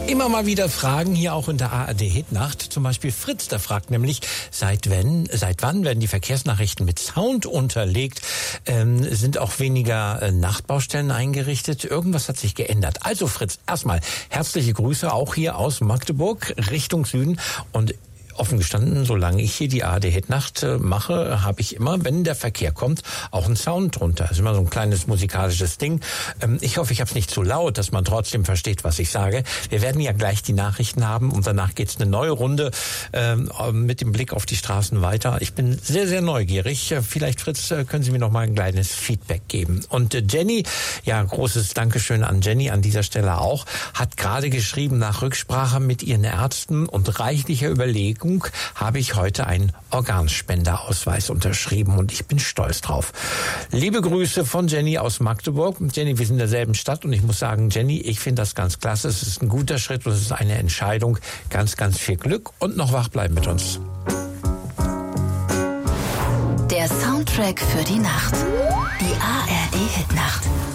Immer mal wieder Fragen hier auch in der ARD-Hitnacht. Zum Beispiel Fritz, der fragt nämlich, seit wann werden die Verkehrsnachrichten mit Sound unterlegt? Sind auch weniger Nachtbaustellen eingerichtet? Irgendwas hat sich geändert. Also Fritz, erstmal herzliche Grüße auch hier aus Magdeburg Richtung Süden. Und offen gestanden, solange ich hier die ARD-Hitnacht mache, habe ich immer, wenn der Verkehr kommt, auch einen Sound drunter. Das ist immer so ein kleines musikalisches Ding. Ich hoffe, ich habe es nicht zu laut, dass man trotzdem versteht, was ich sage. Wir werden ja gleich die Nachrichten haben und danach geht's eine neue Runde mit dem Blick auf die Straßen weiter. Ich bin sehr, sehr neugierig. Vielleicht, Fritz, können Sie mir noch mal ein kleines Feedback geben. Und Jenny, ja, großes Dankeschön an Jenny an dieser Stelle auch, hat gerade geschrieben, nach Rücksprache mit ihren Ärzten und reichlicher Überlegung habe ich heute einen Organspenderausweis unterschrieben und ich bin stolz drauf. Liebe Grüße von Jenny aus Magdeburg. Jenny, wir sind in derselben Stadt und ich muss sagen, Jenny, ich finde das ganz klasse. Es ist ein guter Schritt und es ist eine Entscheidung. Ganz, ganz viel Glück und noch wach bleiben mit uns. Der Soundtrack für die Nacht. Die ARD-Hitnacht.